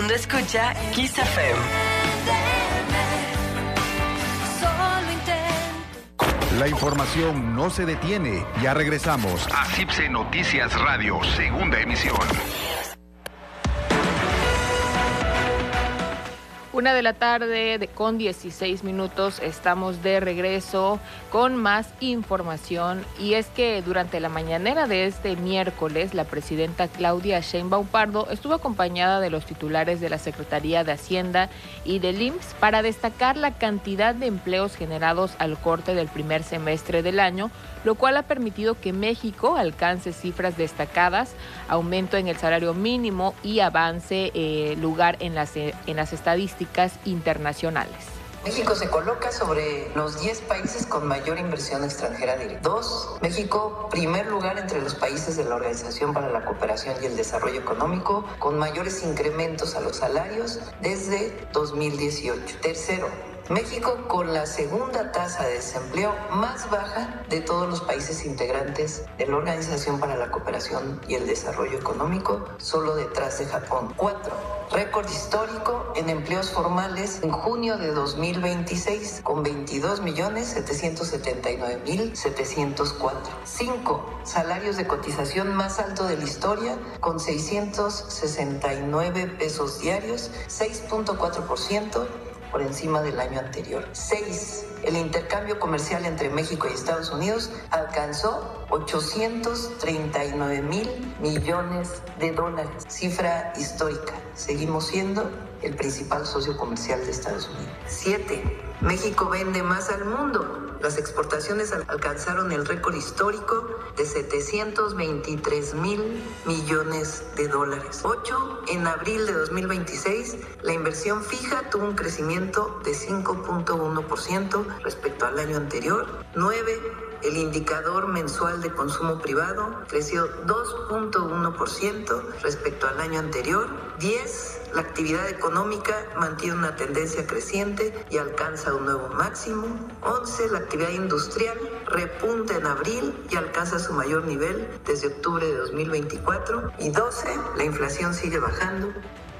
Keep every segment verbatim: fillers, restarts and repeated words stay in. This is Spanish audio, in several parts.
mundo escucha Kiss F M. La información no se detiene. Ya regresamos a CIPSE Noticias Radio, segunda emisión. Una de la tarde de, con dieciséis minutos, estamos de regreso con más información, y es que durante la mañanera de este miércoles la presidenta Claudia Sheinbaum Pardo estuvo acompañada de los titulares de la Secretaría de Hacienda y del I M S S para destacar la cantidad de empleos generados al corte del primer semestre del año, lo cual ha permitido que México alcance cifras destacadas, aumento en el salario mínimo y avance eh, lugar en las, en las estadísticas internacionales. México se coloca sobre los diez países con mayor inversión extranjera directa. Dos, México, primer lugar entre los países de la Organización para la Cooperación y el Desarrollo Económico, con mayores incrementos a los salarios desde dos mil dieciocho. Tercero, México con la segunda tasa de desempleo más baja de todos los países integrantes de la Organización para la Cooperación y el Desarrollo Económico, solo detrás de Japón. Cuatro, récord histórico en empleos formales en junio de dos mil veintiséis, con veintidós millones setecientos setenta y nueve mil setecientos cuatro. Cinco, salarios de cotización más alto de la historia, con seiscientos sesenta y nueve pesos diarios, seis punto cuatro por ciento por encima del año anterior. Seis, el intercambio comercial entre México y Estados Unidos alcanzó ochocientos treinta y nueve mil millones de dólares, cifra histórica. Seguimos siendo el principal socio comercial de Estados Unidos. Siete, México vende más al mundo. Las exportaciones alcanzaron el récord histórico de setecientos veintitrés mil millones de dólares. Ocho, en abril de dos mil veintiséis, la inversión fija tuvo un crecimiento de cinco punto uno por ciento respecto al año anterior. Nueve, el indicador mensual de consumo privado creció dos punto uno por ciento respecto al año anterior. diez. La actividad económica mantiene una tendencia creciente y alcanza un nuevo máximo. once. La actividad industrial repunta en abril y alcanza su mayor nivel desde octubre de dos mil veinticuatro. Y doce. La inflación sigue bajando.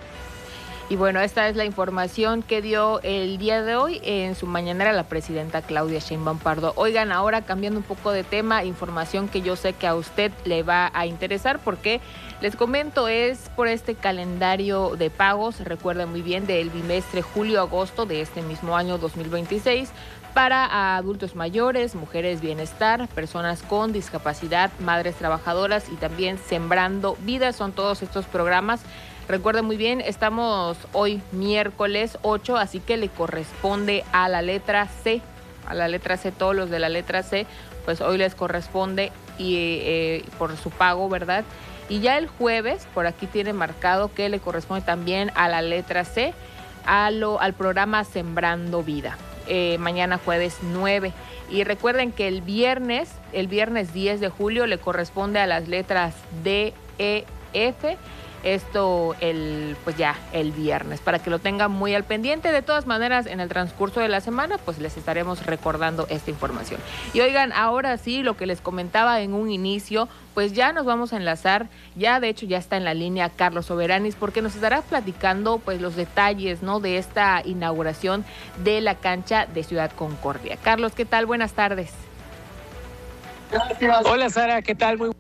Y bueno, esta es la información que dio el día de hoy en su mañanera la presidenta Claudia Sheinbaum Pardo. Oigan, ahora cambiando un poco de tema, información que yo sé que a usted le va a interesar, porque les comento, es por este calendario de pagos, recuerden muy bien, del bimestre julio-agosto de este mismo año dos mil veintiséis, para adultos mayores, mujeres bienestar, personas con discapacidad, madres trabajadoras y también Sembrando Vida. Son todos estos programas. Recuerden muy bien, estamos hoy miércoles ocho, así que le corresponde a la letra C, a la letra C, todos los de la letra C, pues hoy les corresponde y eh, por su pago, ¿verdad? Y ya el jueves, por aquí tiene marcado que le corresponde también a la letra C, a lo, al programa Sembrando Vida. Eh, mañana jueves nueve. Y recuerden que el viernes, el viernes diez de julio le corresponde a las letras D, E, F. Esto el pues ya el viernes, para que lo tengan muy al pendiente. De todas maneras, en el transcurso de la semana pues les estaremos recordando esta información. Y oigan, ahora sí, lo que les comentaba en un inicio, pues ya nos vamos a enlazar, ya de hecho ya está en la línea Carlos Soberanis, porque nos estará platicando pues los detalles, ¿no?, de esta inauguración de la cancha de Ciudad Concordia. Carlos, ¿qué tal? Buenas tardes. Hola Sara, ¿qué tal? Muy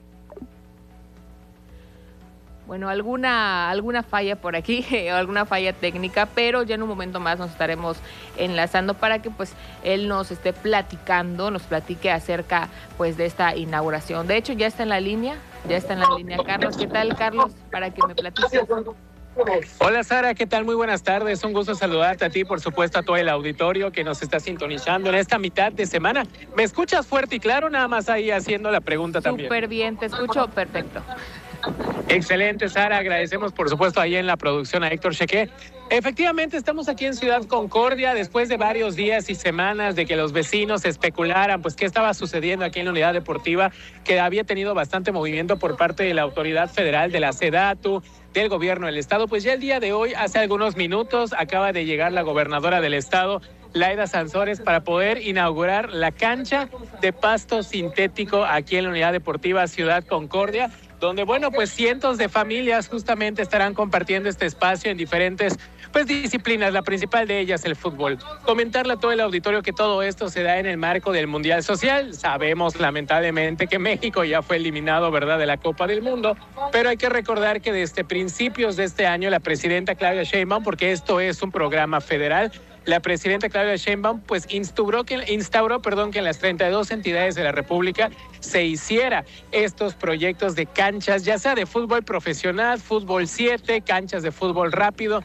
Bueno, alguna alguna falla por aquí, o alguna falla técnica, pero ya en un momento más nos estaremos enlazando para que pues él nos esté platicando, nos platique acerca pues de esta inauguración. De hecho, ya está en la línea, ya está en la línea Carlos. ¿Qué tal, Carlos? Para que me platique. Hola Sara, ¿qué tal? Muy buenas tardes. Un gusto saludarte a ti, por supuesto a todo el auditorio que nos está sintonizando en esta mitad de semana. ¿Me escuchas fuerte y claro? Nada más ahí haciendo la pregunta también. Súper bien, te escucho perfecto. Excelente, Sara. Agradecemos, por supuesto, ahí en la producción a Héctor Cheque. Efectivamente, estamos aquí en Ciudad Concordia después de varios días y semanas de que los vecinos especularan pues qué estaba sucediendo aquí en la unidad deportiva, que había tenido bastante movimiento por parte de la autoridad federal, de la SEDATU, del gobierno del estado. Pues ya el día de hoy, hace algunos minutos, acaba de llegar la gobernadora del estado, Laida Sansores, para poder inaugurar la cancha de pasto sintético aquí en la unidad deportiva Ciudad Concordia. donde, bueno, pues cientos de familias justamente estarán compartiendo este espacio en diferentes pues disciplinas, la principal de ellas el fútbol. Comentarle a todo el auditorio que todo esto se da en el marco del Mundial Social. Sabemos lamentablemente que México ya fue eliminado, ¿verdad?, de la Copa del Mundo, pero hay que recordar que desde principios de este año la presidenta Claudia Sheinbaum, porque esto es un programa federal, la presidenta Claudia Sheinbaum pues instauró que, instauró, perdón, que en las treinta y dos entidades de la República se hiciera estos proyectos de canchas, ya sea de fútbol profesional, fútbol siete, canchas de fútbol rápido,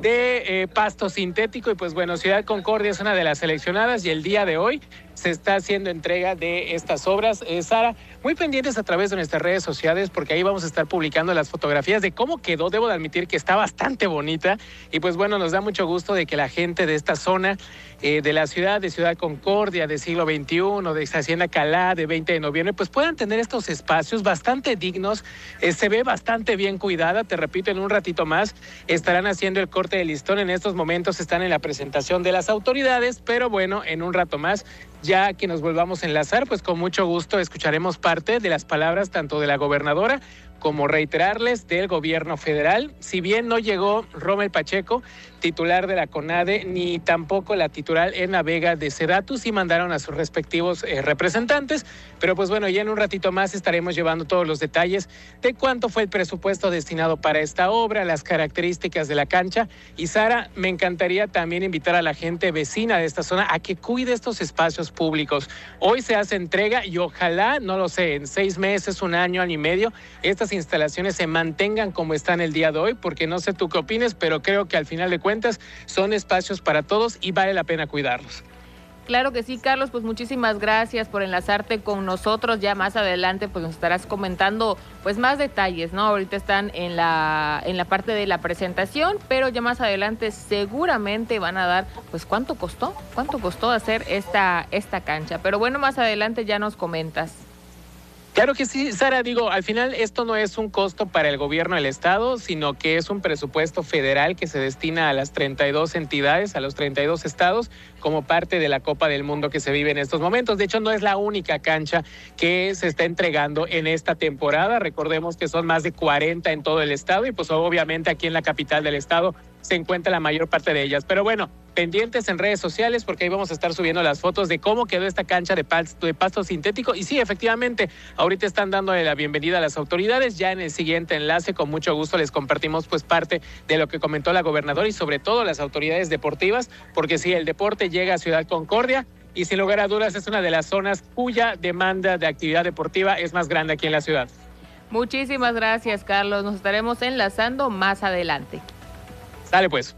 de eh, pasto sintético, y pues bueno, Ciudad Concordia es una de las seleccionadas y el día de hoy se está haciendo entrega de estas obras. Eh, Sara, muy pendientes a través de nuestras redes sociales porque ahí vamos a estar publicando las fotografías de cómo quedó. Debo de admitir que está bastante bonita y pues bueno, nos da mucho gusto de que la gente de esta zona eh, de la ciudad, de Ciudad Concordia, de Siglo veintiuno, de Hacienda Calá, de veinte de noviembre, pues puedan tener estos espacios bastante dignos. Eh, se ve bastante bien cuidada, te repito, en un ratito más estarán haciendo el corte de listón. En estos momentos están en la presentación de las autoridades, pero bueno, en un rato más, ya que nos volvamos a enlazar, pues con mucho gusto escucharemos parte de las palabras tanto de la gobernadora como reiterarles del gobierno federal. Si bien no llegó Rommel Pacheco, titular de la CONADE, ni tampoco la titular Edna Vega de Sedatu, sí mandaron a sus respectivos eh, representantes, pero pues bueno, ya en un ratito más estaremos llevando todos los detalles de cuánto fue el presupuesto destinado para esta obra, las características de la cancha. Y Sara, me encantaría también invitar a la gente vecina de esta zona a que cuide estos espacios públicos. Hoy se hace entrega y ojalá, no lo sé, en seis meses, un año, año y medio, estas instalaciones se mantengan como están el día de hoy, porque no sé tú qué opines, pero creo que al final de cuentas son espacios para todos y vale la pena cuidarlos. Claro que sí, Carlos, pues muchísimas gracias por enlazarte con nosotros. Ya más adelante pues nos estarás comentando pues más detalles, ¿no? Ahorita están en la en la parte de la presentación, pero ya más adelante seguramente van a dar pues cuánto costó, cuánto costó hacer esta esta cancha. Pero bueno, más adelante ya nos comentas. Claro que sí, Sara, digo, al final esto no es un costo para el gobierno del estado, sino que es un presupuesto federal que se destina a las treinta y dos entidades, a los treinta y dos estados, como parte de la Copa del Mundo que se vive en estos momentos. De hecho, no es la única cancha que se está entregando en esta temporada. Recordemos que son más de cuarenta en todo el estado y pues obviamente aquí en la capital del estado se encuentra la mayor parte de ellas. Pero bueno, pendientes en redes sociales porque ahí vamos a estar subiendo las fotos de cómo quedó esta cancha de pasto, de pasto sintético. Y sí, efectivamente, ahorita están dándole la bienvenida a las autoridades. Ya en el siguiente enlace, con mucho gusto, les compartimos pues parte de lo que comentó la gobernadora y sobre todo las autoridades deportivas, porque sí, el deporte llega a Ciudad Concordia y sin lugar a dudas es una de las zonas cuya demanda de actividad deportiva es más grande aquí en la ciudad. Muchísimas gracias, Carlos. Nos estaremos enlazando más adelante. Sale pues.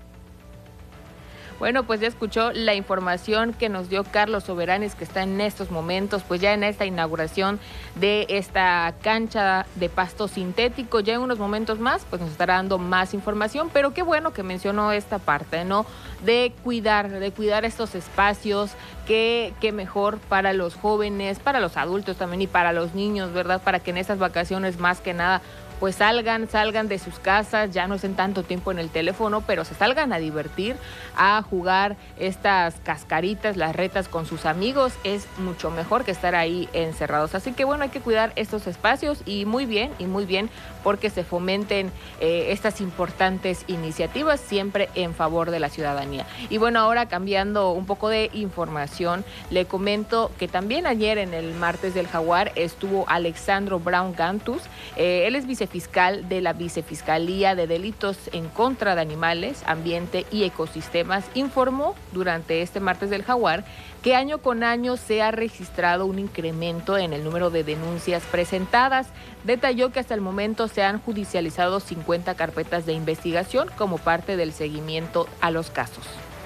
Bueno, pues ya escuchó la información que nos dio Carlos Soberanes, que está en estos momentos, pues ya en esta inauguración de esta cancha de pasto sintético. Ya en unos momentos más, pues nos estará dando más información, pero qué bueno que mencionó esta parte, ¿no? De cuidar, de cuidar estos espacios, que, que mejor para los jóvenes, para los adultos también y para los niños, ¿verdad? Para que en estas vacaciones más que nada pues salgan, salgan de sus casas, ya no estén tanto tiempo en el teléfono, pero se salgan a divertir, a jugar estas cascaritas, las retas con sus amigos. Es mucho mejor que estar ahí encerrados. Así que bueno, hay que cuidar estos espacios y muy bien, y muy bien, porque se fomenten eh, estas importantes iniciativas siempre en favor de la ciudadanía. Y bueno, ahora cambiando un poco de información, le comento que también ayer en el martes del Jaguar estuvo Alexandro Brown Gantus. Eh, él es vicefiscal de la Vicefiscalía de Delitos en contra de Animales, Ambiente y Ecosistemas. Informó durante este martes del Jaguar que año con año se ha registrado un incremento en el número de denuncias presentadas. Detalló que hasta el momento se han judicializado cincuenta carpetas de investigación como parte del seguimiento a los casos.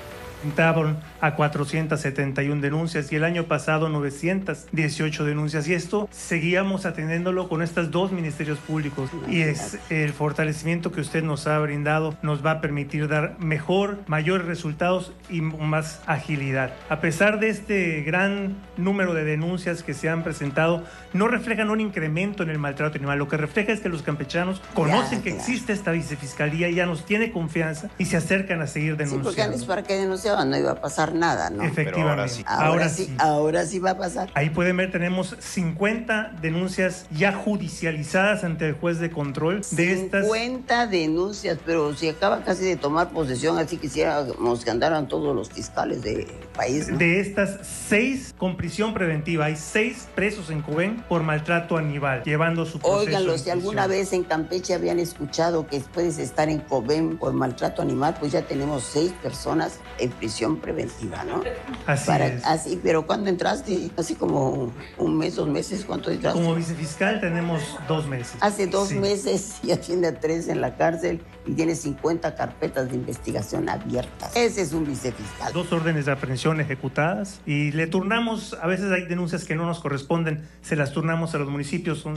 A cuatrocientas setenta y una denuncias y el año pasado novecientas dieciocho denuncias, y esto seguíamos atendiéndolo con estos dos ministerios públicos, y es el fortalecimiento que usted nos ha brindado nos va a permitir dar mejor, mayores resultados y más agilidad. A pesar de este gran número de denuncias que se han presentado, no reflejan un incremento en el maltrato animal. Lo que refleja es que los campechanos conocen ya, que claro. existe esta vicefiscalía, ya nos tiene confianza y se acercan a seguir denunciando. Sí, porque antes para que denunciar escuchaba no iba a pasar nada, ¿no? Efectivamente. Ahora sí. Ahora, Ahora sí, sí. ahora sí va a pasar. Ahí pueden ver, tenemos cincuenta denuncias ya judicializadas ante el juez de control. De estas, cincuenta denuncias, pero si acaba casi de tomar posesión, así quisiéramos que andaran todos los fiscales del país, ¿no? de estas, seis con prisión preventiva. Hay seis presos en Cobén por maltrato animal, llevando su proceso. Óiganlo, en si alguna prisión. vez en Campeche habían escuchado que puedes estar en Cobén por maltrato animal, pues ya tenemos seis personas en prisión preventiva, ¿no? Así Para, es. así, pero ¿cuándo entraste? Hace como un mes, dos meses, ¿cuánto entraste? Como vicefiscal tenemos dos meses. Hace dos Sí. meses ya tiene a tres en la cárcel y tiene cincuenta carpetas de investigación abiertas. Ese es un vicefiscal. Dos órdenes de aprehensión ejecutadas y le turnamos, a veces hay denuncias que no nos corresponden, se las turnamos a los municipios. Son...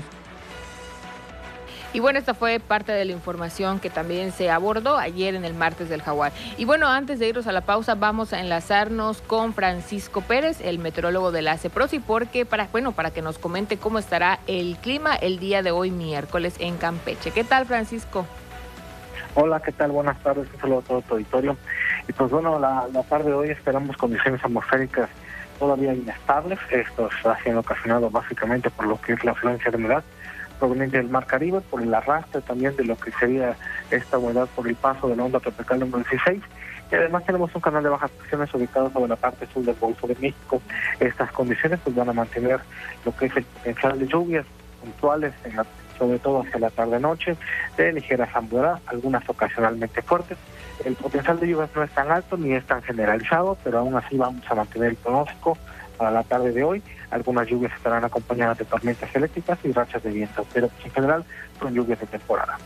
Y bueno, esta fue parte de la información que también se abordó ayer en el Martes del Jaguar. Y bueno, antes de irnos a la pausa, vamos a enlazarnos con Francisco Pérez, el meteorólogo de la CEPROSI, porque para, bueno, para que nos comente cómo estará el clima el día de hoy, miércoles, en Campeche. ¿Qué tal, Francisco? Hola, ¿qué tal? Buenas tardes, un saludo a todo tu auditorio. Y pues bueno, la, la tarde de hoy esperamos condiciones atmosféricas todavía inestables. Esto está siendo ocasionado básicamente por lo que es la afluencia de humedad proveniente del Mar Caribe, por el arrastre también de lo que sería esta humedad por el paso de la onda tropical número dieciséis. Y además tenemos un canal de bajas presiones ubicado sobre la parte sur del Golfo de México. Estas condiciones pues van a mantener lo que es el potencial de lluvias puntuales, en la, sobre todo hacia la tarde-noche, de ligeras amboradas, algunas ocasionalmente fuertes. El potencial de lluvias no es tan alto ni es tan generalizado, pero aún así vamos a mantener el pronóstico para la tarde de hoy. Algunas lluvias estarán acompañadas de tormentas eléctricas y rachas de viento, pero en general son lluvias de temporada.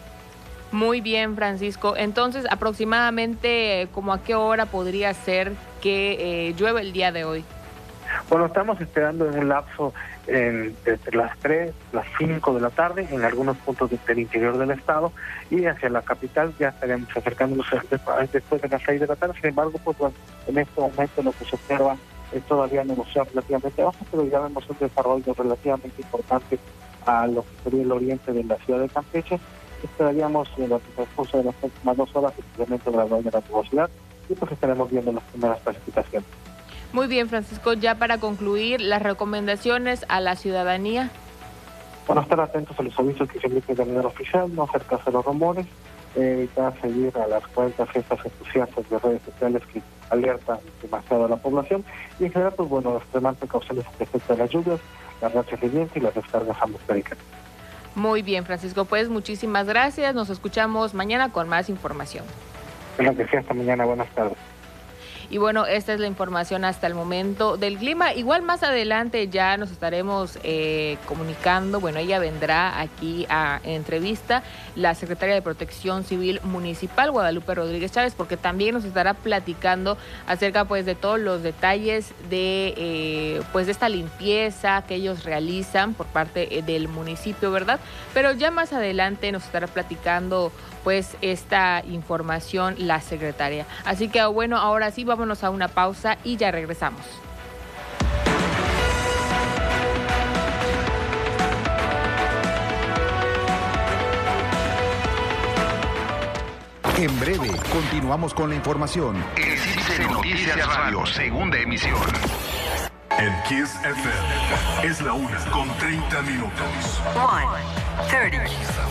Muy bien, Francisco. Entonces, aproximadamente, ¿como a qué hora podría ser que eh, llueve el día de hoy? Bueno, estamos esperando en un lapso en, desde las tres, las cinco de la tarde, en algunos puntos de, del interior del estado, y hacia la capital ya estaremos acercándonos después de las seis de la tarde. Sin embargo, pues bueno, en este momento lo que se observa es todavía una emoción relativamente baja, pero ya vemos un desarrollo relativamente importante a lo que sería el oriente de la ciudad de Campeche. Esperaríamos en el transcurso de las próximas dos horas el incremento gradual de la nubosidad y pues estaremos viendo las primeras precipitaciones. Muy bien, Francisco. Ya para concluir, las recomendaciones a la ciudadanía. Bueno, estar atentos a los avisos que se emiten de manera oficial, no acercarse a los rumores, evitar eh, seguir a las cuentas estas entusiastas de redes sociales que alertan demasiado a la población y en general, pues bueno, extremar precauciones respecto a las lluvias, las rachas de viento y las descargas atmosféricas. Muy bien, Francisco, pues muchísimas gracias. Nos escuchamos mañana con más información. Gracias, hasta mañana, buenas tardes. Y bueno, esta es la información hasta el momento del clima. Igual más adelante ya nos estaremos eh, comunicando. Bueno, ella vendrá aquí a entrevista, la secretaria de Protección Civil Municipal, Guadalupe Rodríguez Chávez, porque también nos estará platicando acerca pues de todos los detalles de eh, pues de esta limpieza que ellos realizan por parte del municipio, ¿verdad? Pero ya más adelante nos estará platicando pues esta información la secretaria. Así que bueno, ahora sí, vámonos a una pausa y ya regresamos. En breve, continuamos con la información. En Cipse Noticias Radio, segunda emisión. En Kiss F M es la una con treinta minutos. one thirty.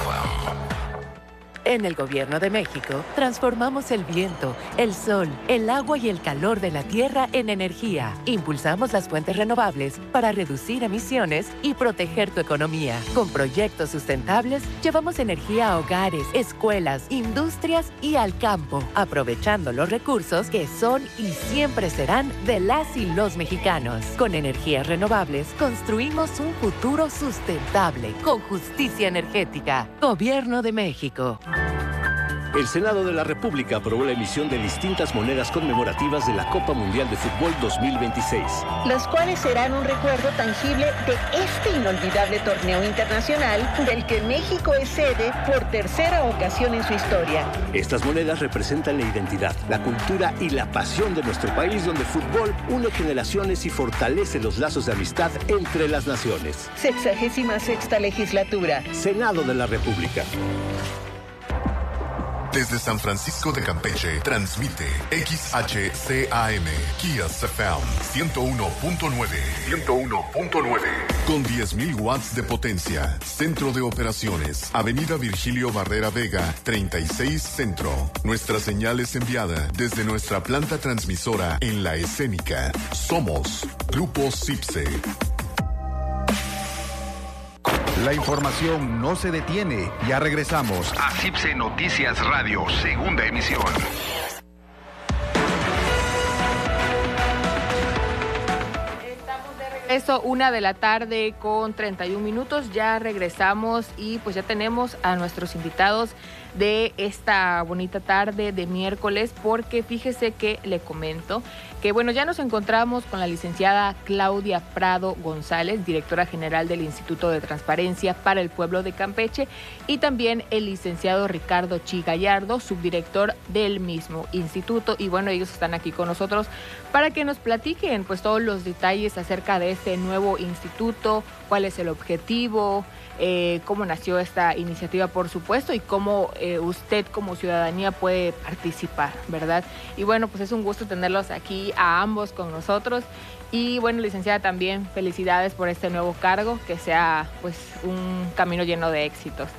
En el Gobierno de México, transformamos el viento, el sol, el agua y el calor de la tierra en energía. Impulsamos las fuentes renovables para reducir emisiones y proteger tu economía. Con proyectos sustentables, llevamos energía a hogares, escuelas, industrias y al campo, aprovechando los recursos que son y siempre serán de las y los mexicanos. Con energías renovables, construimos un futuro sustentable, con justicia energética. Gobierno de México. El Senado de la República aprobó la emisión de distintas monedas conmemorativas de la Copa Mundial de Fútbol dos mil veintiséis. Las cuales serán un recuerdo tangible de este inolvidable torneo internacional del que México es sede por tercera ocasión en su historia. Estas monedas representan la identidad, la cultura y la pasión de nuestro país, donde el fútbol une generaciones y fortalece los lazos de amistad entre las naciones. Sexagésima sexta legislatura. Senado de la República. Desde San Francisco de Campeche, transmite X H C A M, Kiss F M, ciento uno punto nueve. ciento uno punto nueve. Con diez mil watts de potencia. Centro de operaciones. Avenida Virgilio Barrera Vega, treinta y seis Centro. Nuestra señal es enviada desde nuestra planta transmisora en La Escénica. Somos Grupo CIPSE. La información no se detiene. Ya regresamos a CIPSE Noticias Radio, segunda emisión. Eso, una de la tarde con treinta y un minutos, ya regresamos y pues ya tenemos a nuestros invitados de esta bonita tarde de miércoles, porque fíjese que le comento que bueno, ya nos encontramos con la licenciada Claudia Prado González, directora general del Instituto de Transparencia para el Pueblo de Campeche, y también el licenciado Ricardo Chi Gallardo, subdirector del mismo instituto, y bueno, ellos están aquí con nosotros para que nos platiquen pues todos los detalles acerca de este nuevo instituto, cuál es el objetivo, eh, cómo nació esta iniciativa, por supuesto, y cómo eh, usted como ciudadanía puede participar, ¿verdad? Y bueno, pues es un gusto tenerlos aquí a ambos con nosotros. Y bueno, licenciada, también felicidades por este nuevo cargo, que sea pues un camino lleno de éxitos.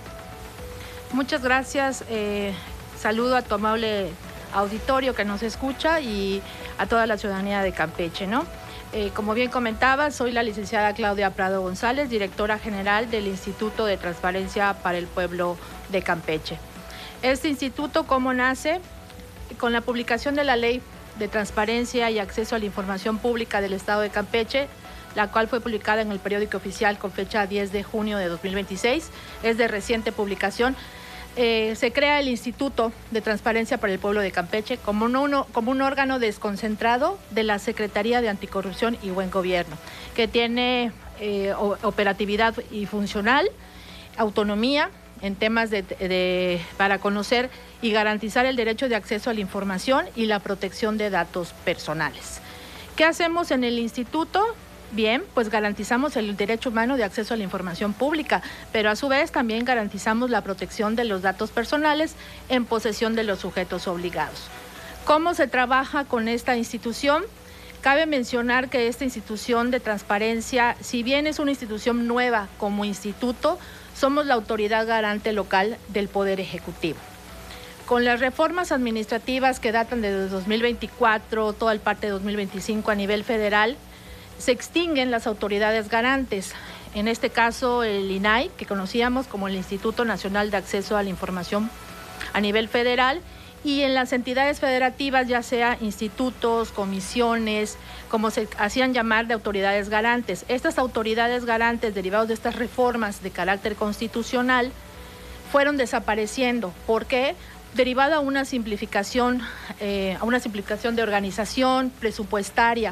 Muchas gracias, eh, saludo a tu amable auditorio que nos escucha y a toda la ciudadanía de Campeche, ¿no? Eh, como bien comentaba, soy la licenciada Claudia Prado González, directora general del Instituto de Transparencia para el Pueblo de Campeche. Este instituto, ¿cómo nace? Con la publicación de la Ley de Transparencia y Acceso a la Información Pública del Estado de Campeche, la cual fue publicada en el periódico oficial con fecha diez de junio de dos mil veintiséis, es de reciente publicación. Eh, se crea el Instituto de Transparencia para el Pueblo de Campeche como un, uno, como un órgano desconcentrado de la Secretaría de Anticorrupción y Buen Gobierno, que tiene eh, operatividad y funcional, autonomía en temas de, de, para conocer y garantizar el derecho de acceso a la información y la protección de datos personales. ¿Qué hacemos en el instituto? Bien, pues garantizamos el derecho humano de acceso a la información pública, pero a su vez también garantizamos la protección de los datos personales en posesión de los sujetos obligados. ¿Cómo se trabaja con esta institución? Cabe mencionar que esta institución de transparencia, si bien es una institución nueva como instituto, somos la autoridad garante local del Poder Ejecutivo. Con las reformas administrativas que datan de dos mil veinticuatro, toda el parte de dos mil veinticinco a nivel federal, se extinguen las autoridades garantes, en este caso el I N A I, que conocíamos como el Instituto Nacional de Acceso a la Información a nivel federal, y en las entidades federativas, ya sea institutos, comisiones, como se hacían llamar, de autoridades garantes. Estas autoridades garantes, derivados de estas reformas de carácter constitucional, fueron desapareciendo. ¿Por qué? Derivado a una simplificación, eh, a una simplificación de organización presupuestaria.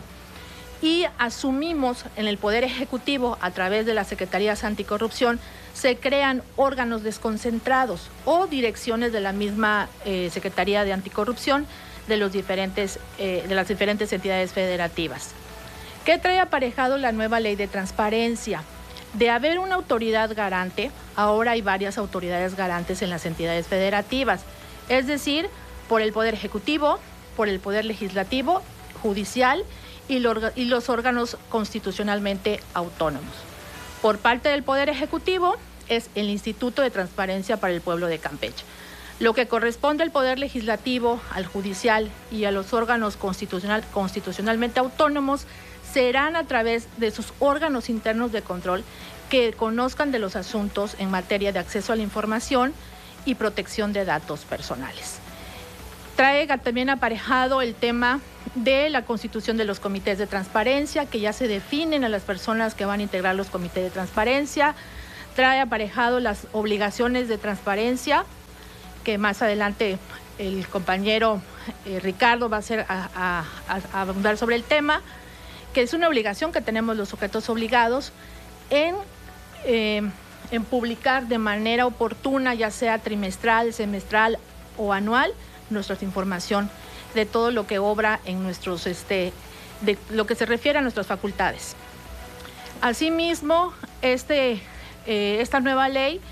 Y asumimos en el Poder Ejecutivo, a través de las Secretarías Anticorrupción, se crean órganos desconcentrados o direcciones de la misma eh, Secretaría de Anticorrupción de, los diferentes, eh, de las diferentes entidades federativas. ¿Qué trae aparejado la nueva Ley de Transparencia? De haber una autoridad garante, ahora hay varias autoridades garantes en las entidades federativas, es decir, por el Poder Ejecutivo, por el Poder Legislativo, Judicial y los órganos constitucionalmente autónomos. Por parte del Poder Ejecutivo es el Instituto de Transparencia para el Pueblo de Campeche. Lo que corresponde al Poder Legislativo, al Judicial y a los órganos constitucional, constitucionalmente autónomos serán a través de sus órganos internos de control que conozcan de los asuntos en materia de acceso a la información y protección de datos personales. Trae también aparejado el tema de la constitución de los comités de transparencia, que ya se definen a las personas que van a integrar los comités de transparencia. Trae aparejado las obligaciones de transparencia, que más adelante el compañero eh, Ricardo va a, hacer, a, a, a abundar sobre el tema, que es una obligación que tenemos los sujetos obligados en, eh, en publicar de manera oportuna, ya sea trimestral, semestral o anual, nuestra información de todo lo que obra en nuestros, este, de lo que se refiere a nuestras facultades. Asimismo, este, eh, esta nueva ley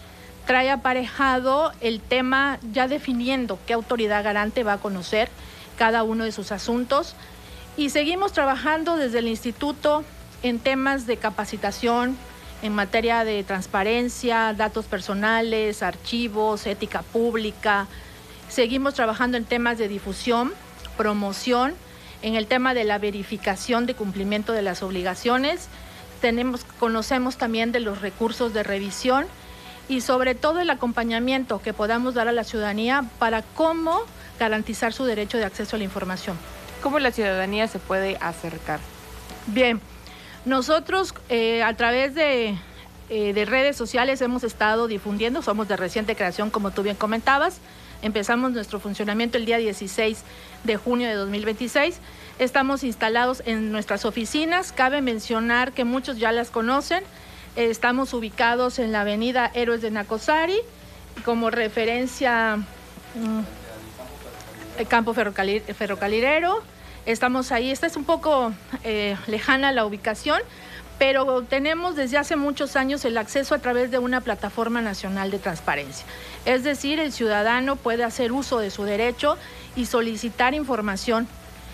trae aparejado el tema ya definiendo qué autoridad garante va a conocer cada uno de sus asuntos. Y seguimos trabajando desde el instituto en temas de capacitación, en materia de transparencia, datos personales, archivos, ética pública. Seguimos trabajando en temas de difusión, promoción, en el tema de la verificación de cumplimiento de las obligaciones. Tenemos, conocemos también de los recursos de revisión y sobre todo el acompañamiento que podamos dar a la ciudadanía para cómo garantizar su derecho de acceso a la información. ¿Cómo la ciudadanía se puede acercar? Bien, nosotros eh, a través de, eh, de redes sociales hemos estado difundiendo, somos de reciente creación como tú bien comentabas, empezamos nuestro funcionamiento el día dieciséis de junio de dos mil veintiséis, estamos instalados en nuestras oficinas, cabe mencionar que muchos ya las conocen, eh, estamos ubicados en la avenida Héroes de Nacosari, como referencia mmm, el campo ferrocalir, ferrocalirero. Estamos ahí, esta es un poco eh, lejana la ubicación, pero tenemos desde hace muchos años el acceso a través de una plataforma nacional de transparencia. Es decir, el ciudadano puede hacer uso de su derecho y solicitar información.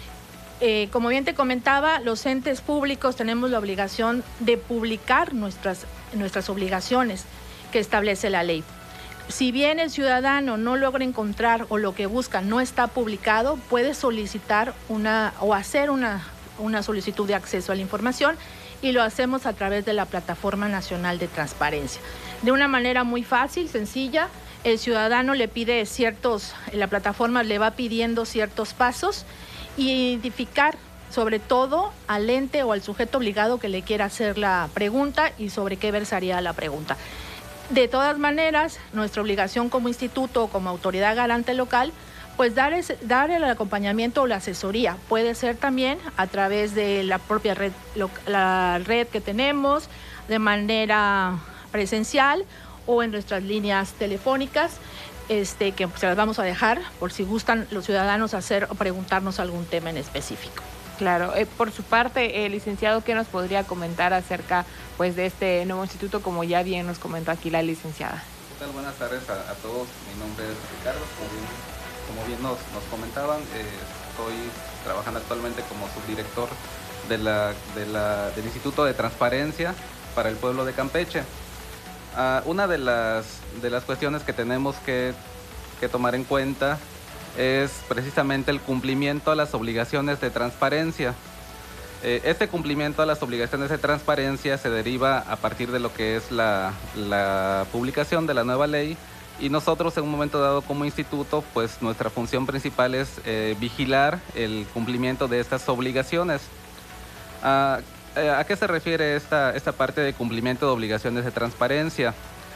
Eh, como bien te comentaba, los entes públicos tenemos la obligación de publicar nuestras, nuestras obligaciones que establece la ley. Si bien el ciudadano no logra encontrar o lo que busca no está publicado, puede solicitar una o hacer una, una solicitud de acceso a la información y lo hacemos a través de la Plataforma Nacional de Transparencia. De una manera muy fácil, sencilla, el ciudadano le pide ciertos, la plataforma le va pidiendo ciertos pasos y identificar sobre todo al ente o al sujeto obligado que le quiera hacer la pregunta y sobre qué versaría la pregunta. De todas maneras, nuestra obligación como instituto o como autoridad garante local, pues dar, es, dar el acompañamiento o la asesoría. Puede ser también a través de la propia red, la red que tenemos, de manera presencial o en nuestras líneas telefónicas, este, que se las vamos a dejar por si gustan los ciudadanos hacer o preguntarnos algún tema en específico. Claro, eh, por su parte, eh, licenciado, ¿qué nos podría comentar acerca pues de este nuevo instituto, como ya bien nos comentó aquí la licenciada? ¿Qué tal? Buenas tardes a, a todos. Mi nombre es Ricardo, como bien, como bien nos, nos comentaban, eh, estoy trabajando actualmente como subdirector de la, de la, del Instituto de Transparencia para el pueblo de Campeche. Uh, una de las, de las cuestiones que tenemos que, que tomar en cuenta es precisamente el cumplimiento a las obligaciones de transparencia. Eh, este cumplimiento a las obligaciones de transparencia se deriva a partir de lo que es la, la publicación de la nueva ley y nosotros en un momento dado como instituto, pues nuestra función principal es eh, vigilar el cumplimiento de estas obligaciones. ¿A, a qué se refiere esta, esta parte de cumplimiento de obligaciones de transparencia?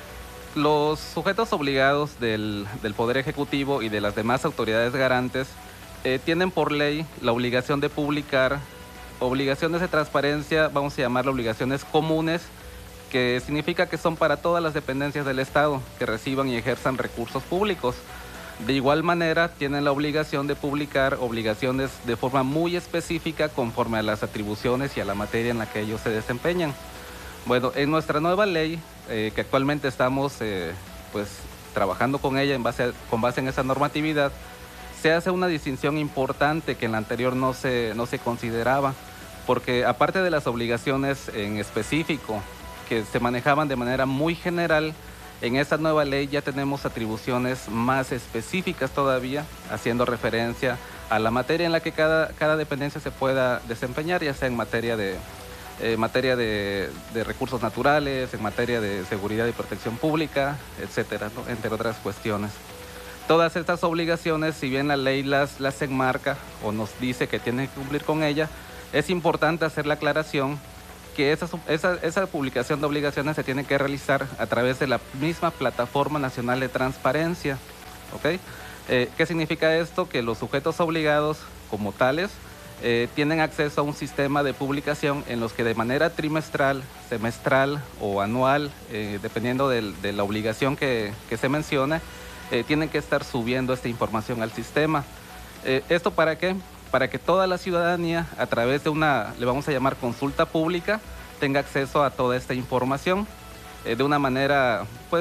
Los sujetos obligados del, del Poder Ejecutivo y de las demás autoridades garantes eh, tienen por ley la obligación de publicar obligaciones de transparencia, vamos a llamarlo obligaciones comunes, que significa que son para todas las dependencias del Estado que reciban y ejerzan recursos públicos. De igual manera, tienen la obligación de publicar obligaciones de forma muy específica conforme a las atribuciones y a la materia en la que ellos se desempeñan. Bueno, en nuestra nueva ley, eh, que actualmente estamos eh, pues, trabajando con ella en base a, con base en esa normatividad, se hace una distinción importante que en la anterior no se, no se consideraba, porque aparte de las obligaciones en específico que se manejaban de manera muy general, en esta nueva ley ya tenemos atribuciones más específicas todavía, haciendo referencia a la materia en la que cada, cada dependencia se pueda desempeñar, ya sea en materia de... en materia de, de recursos naturales, en materia de seguridad y protección pública, etcétera, ¿no? Entre otras cuestiones. Todas estas obligaciones, si bien la ley las, las enmarca o nos dice que tienen que cumplir con ella, es importante hacer la aclaración que esa, esa, esa publicación de obligaciones se tiene que realizar a través de la misma Plataforma Nacional de Transparencia. ¿Okay? Eh, ¿Qué significa esto? Que los sujetos obligados como tales Eh, tienen acceso a un sistema de publicación en los que de manera trimestral, semestral o anual, eh, dependiendo del, de la obligación que, que se menciona, eh, tienen que estar subiendo esta información al sistema. Eh, ¿Esto para qué? Para que toda la ciudadanía, a través de una, le vamos a llamar consulta pública, tenga acceso a toda esta información eh, de una manera, pues,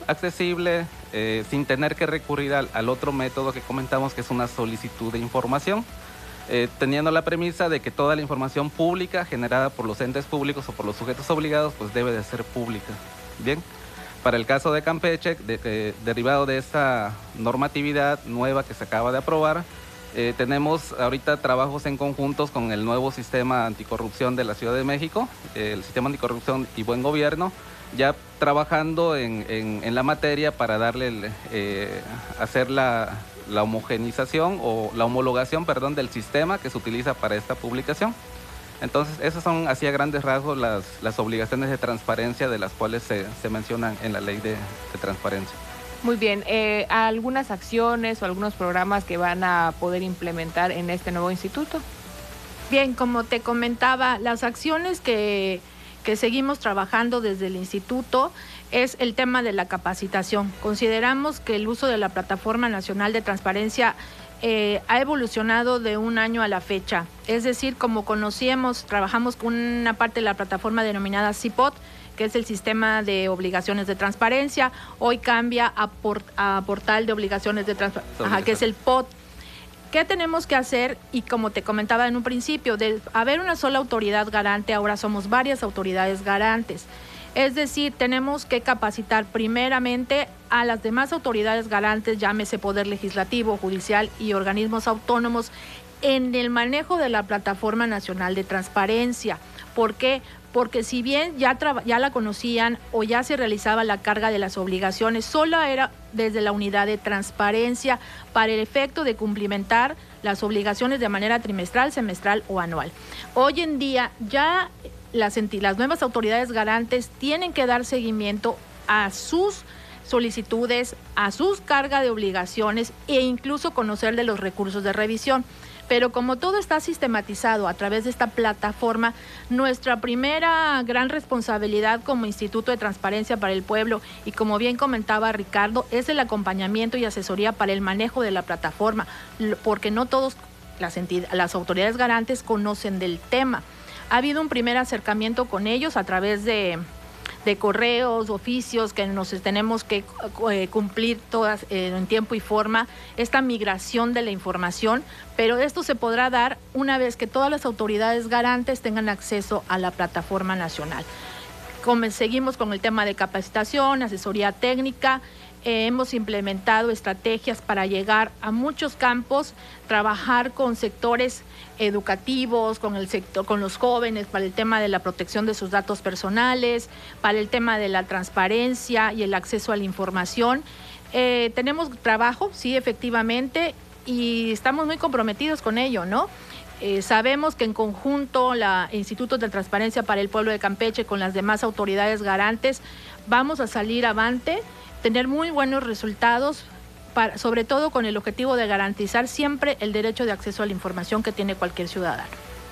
accesible, eh, sin tener que recurrir al, al otro método que comentamos, que es una solicitud de información, eh, teniendo la premisa de que toda la información pública generada por los entes públicos o por los sujetos obligados, pues debe de ser pública. Bien, para el caso de Campeche, de, de, derivado de esta normatividad nueva que se acaba de aprobar, eh, tenemos ahorita trabajos en conjuntos con el nuevo sistema anticorrupción de la Ciudad de México, eh, el sistema anticorrupción y buen gobierno, ya trabajando en, en, en la materia para darle, el, eh, hacer la, la homogenización o la homologación, perdón, del sistema que se utiliza para esta publicación. Entonces, esas son, así a grandes rasgos, las, las obligaciones de transparencia de las cuales se, se mencionan en la ley de, de transparencia. Muy bien, eh, ¿algunas acciones o algunos programas que van a poder implementar en este nuevo instituto? Bien, como te comentaba, las acciones que, que seguimos trabajando desde el instituto es el tema de la capacitación. Consideramos que el uso de la Plataforma Nacional de Transparencia Eh, ha evolucionado de un año a la fecha. Es decir, como conocíamos, trabajamos con una parte de la plataforma denominada C I P O T, que es el Sistema de Obligaciones de Transparencia. Hoy cambia a, port, a Portal de Obligaciones de Transparencia, que es el P O T. ¿Qué tenemos que hacer? Y como te comentaba en un principio, de haber una sola autoridad garante, ahora somos varias autoridades garantes. Es decir, tenemos que capacitar primeramente a las demás autoridades garantes, llámese Poder Legislativo, Judicial y organismos autónomos, en el manejo de la Plataforma Nacional de Transparencia. ¿Por qué? Porque si bien ya, ya la conocían o ya se realizaba la carga de las obligaciones, solo era desde la unidad de transparencia para el efecto de cumplimentar las obligaciones de manera trimestral, semestral o anual. Hoy en día ya Las, las nuevas autoridades garantes tienen que dar seguimiento a sus solicitudes, a sus cargas de obligaciones e incluso conocer de los recursos de revisión. Pero como todo está sistematizado a través de esta plataforma, nuestra primera gran responsabilidad como Instituto de Transparencia para el Pueblo, y como bien comentaba Ricardo, es el acompañamiento y asesoría para el manejo de la plataforma, porque no todos las, entidades, las autoridades garantes conocen del tema. Ha habido un primer acercamiento con ellos a través de, de correos, oficios que nos tenemos que eh, cumplir todas eh, en tiempo y forma, esta migración de la información, pero esto se podrá dar una vez que todas las autoridades garantes tengan acceso a la plataforma nacional. Como seguimos con el tema de capacitación, asesoría técnica. Eh, hemos implementado estrategias para llegar a muchos campos, trabajar con sectores educativos, con el sector, con los jóvenes, para el tema de la protección de sus datos personales, para el tema de la transparencia y el acceso a la información. Eh, tenemos trabajo, sí, efectivamente, y estamos muy comprometidos con ello, ¿no? Eh, sabemos que en conjunto la Instituto de Transparencia para el Pueblo de Campeche con las demás autoridades garantes vamos a salir avante, tener muy buenos resultados, para, sobre todo con el objetivo de garantizar siempre el derecho de acceso a la información que tiene cualquier ciudadano.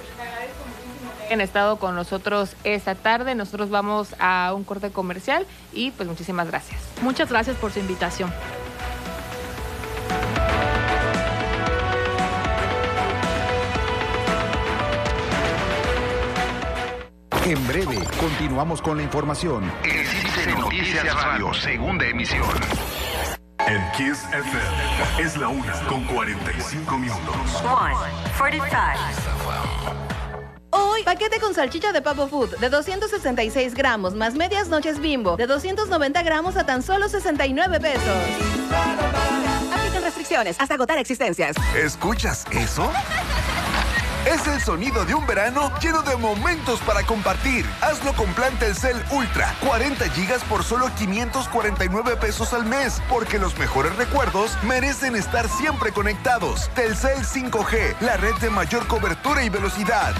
Han estado con nosotros esta tarde. Nosotros vamos a un corte comercial y pues muchísimas gracias. Muchas gracias por su invitación. En breve, continuamos con la información. En Cibse Noticias Radio, segunda emisión. En Kiss F M es la una con cuarenta y cinco minutos. one forty-five. Hoy, paquete con salchicha de Papo Food de doscientos sesenta y seis gramos más medias noches Bimbo de doscientos noventa gramos a tan solo sesenta y nueve pesos. Aplican restricciones hasta agotar existencias. ¿Escuchas eso? Es el sonido de un verano lleno de momentos para compartir. Hazlo con plan Telcel Ultra. cuarenta gigas por solo quinientos cuarenta y nueve pesos al mes. Porque los mejores recuerdos merecen estar siempre conectados. Telcel cinco G, la red de mayor cobertura y velocidad.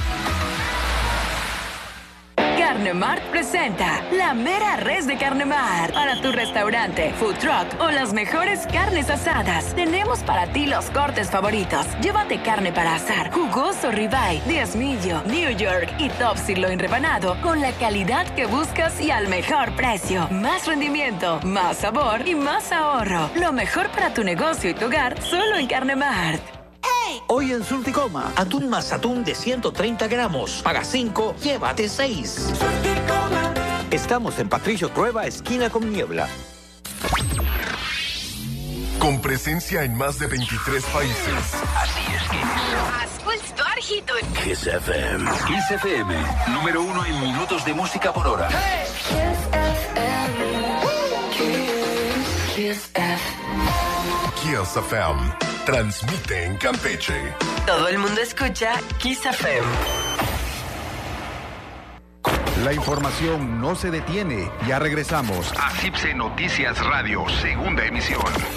Carnemart presenta la mera res de Carnemart. Para tu restaurante, food truck o las mejores carnes asadas, tenemos para ti los cortes favoritos. Llévate carne para asar, jugoso ribeye, diezmillo, New York y top sirloin rebanado con la calidad que buscas y al mejor precio. Más rendimiento, más sabor y más ahorro. Lo mejor para tu negocio y tu hogar solo en Carnemart. Hoy en Surticoma, atún más atún de ciento treinta gramos. Paga cinco, llévate seis. Estamos en Patricio Trueba, esquina con Niebla. Con presencia en más de veintitrés países. Así es que... Kiss F M. Kiss F M, número uno en minutos de música por hora. Kiss F M. Transmite en Campeche. Todo el mundo escucha Kiss F M. La información no se detiene. Ya regresamos a Cipse Noticias Radio, segunda emisión.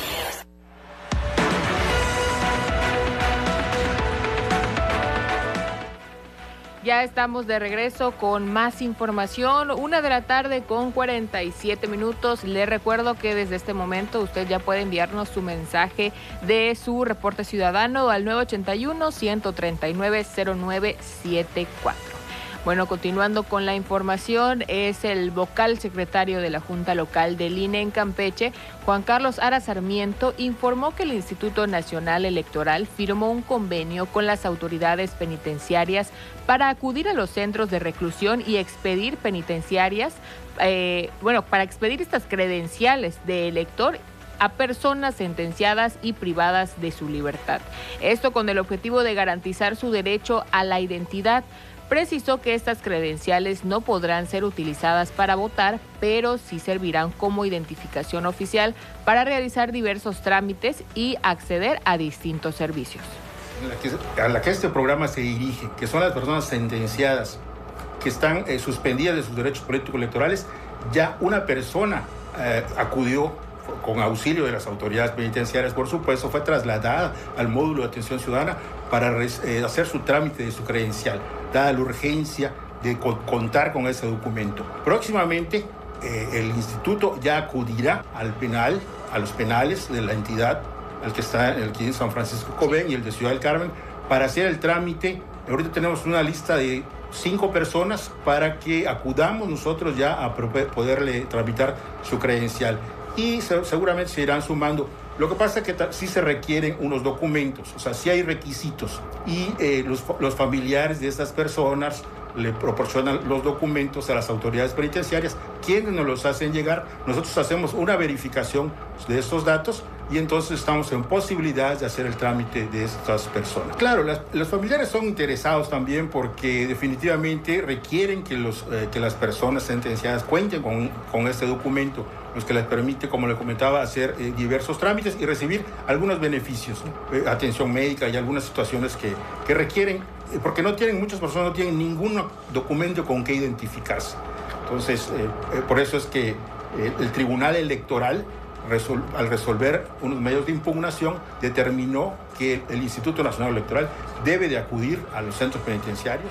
Ya estamos de regreso con más información. Una de la tarde con cuarenta y siete minutos. Le recuerdo que desde este momento usted ya puede enviarnos su mensaje de su reporte ciudadano al nueve ocho uno, uno tres nueve, cero nueve siete cuatro. Bueno, continuando con la información, es el vocal secretario de la Junta Local del I N E en Campeche, Juan Carlos Ara Sarmiento, informó que el Instituto Nacional Electoral firmó un convenio con las autoridades penitenciarias para acudir a los centros de reclusión y expedir penitenciarias, eh, bueno, para expedir estas credenciales de elector a personas sentenciadas y privadas de su libertad. Esto con el objetivo de garantizar su derecho a la identidad. Precisó que estas credenciales no podrán ser utilizadas para votar, pero sí servirán como identificación oficial para realizar diversos trámites y acceder a distintos servicios. La que, a la que este programa se dirige, que son las personas sentenciadas que están eh, suspendidas de sus derechos políticos electorales, ya una persona eh, acudió con auxilio de las autoridades penitenciarias, por supuesto, fue trasladada al módulo de atención ciudadana para eh, hacer su trámite de su credencial, dada la urgencia de co- contar con ese documento. Próximamente, eh, el instituto ya acudirá al penal, a los penales de la entidad, al que está el que es San Francisco Cobén y el de Ciudad del Carmen, para hacer el trámite. Ahorita tenemos una lista de cinco personas para que acudamos nosotros ya a poderle tramitar su credencial. Y se, seguramente se irán sumando. Lo que pasa es que ta- sí se requieren unos documentos, o sea, sí hay requisitos. Y eh, los, los familiares de estas personas le proporcionan los documentos a las autoridades penitenciarias, quienes nos los hacen llegar. Nosotros hacemos una verificación de estos datos y entonces estamos en posibilidades de hacer el trámite de estas personas. Claro, las, los familiares son interesados también porque definitivamente requieren que, los, eh, que las personas sentenciadas cuenten con, con este documento, los que les permite, como le comentaba, hacer eh, diversos trámites y recibir algunos beneficios, ¿no? eh, atención médica y algunas situaciones que, que requieren, eh, porque no tienen, muchas personas no tienen ningún documento con que identificarse. Entonces, eh, eh, por eso es que eh, el Tribunal Electoral, resol- al resolver unos medios de impugnación, determinó que el Instituto Nacional Electoral debe de acudir a los centros penitenciarios.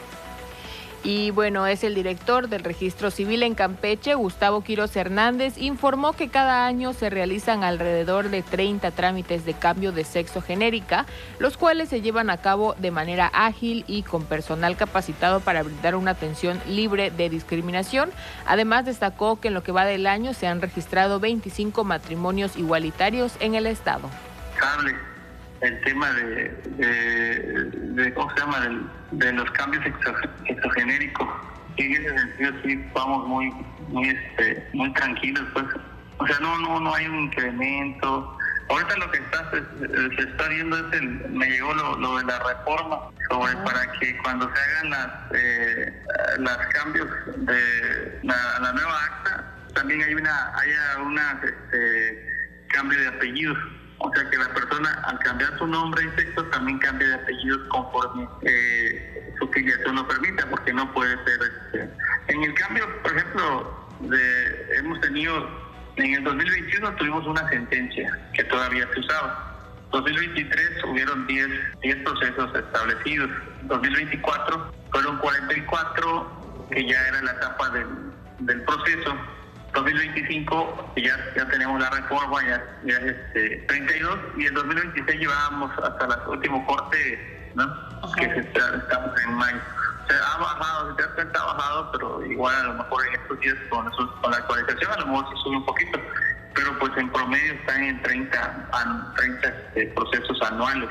Y bueno, es el director del Registro Civil en Campeche, Gustavo Quiroz Hernández, informó que cada año se realizan alrededor de treinta trámites de cambio de sexo genérica, los cuales se llevan a cabo de manera ágil y con personal capacitado para brindar una atención libre de discriminación. Además, destacó que en lo que va del año se han registrado veinticinco matrimonios igualitarios en el estado. El tema de, de, de ¿cómo se llama? De, de los cambios exogenéricos. Y en ese sentido sí vamos muy muy este, muy tranquilos, pues. O sea, no no no hay un incremento. Ahorita lo que está se, se está viendo es el, me llegó lo, lo de la reforma sobre uh-huh. para que cuando se hagan las eh, los cambios de la, la nueva acta también hay una haya una este, cambio de apellidos. O sea, que la persona, al cambiar su nombre y sexo, también cambia de apellidos conforme eh, su filiación lo permita, porque no puede ser... Este. En el cambio, por ejemplo, de, hemos tenido... En el dos mil veintiuno tuvimos una sentencia que todavía se usaba. En dos mil veintitrés hubieron diez procesos establecidos. En dos mil veinticuatro fueron cuarenta y cuatro, que ya era la etapa del, del proceso. dos mil veinticinco ya, ya tenemos la reforma, ya, ya es este, treinta y dos, y en dos mil veintiséis llevábamos hasta el último corte, ¿no? Okay. Que se está, estamos en mayo. O sea, ha bajado, se ha bajado, pero igual a lo mejor en estos días con, eso, con la actualización a lo mejor se sube un poquito, pero pues en promedio están en treinta, treinta este, procesos anuales.